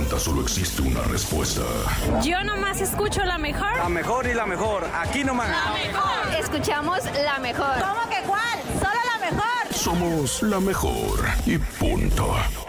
pregunta solo existe una respuesta. Yo nomás escucho la mejor. La mejor y la mejor. Aquí nomás. La mejor. Escuchamos la mejor. ¿Cómo que cuál? ¡Solo la mejor! Somos la mejor y punto.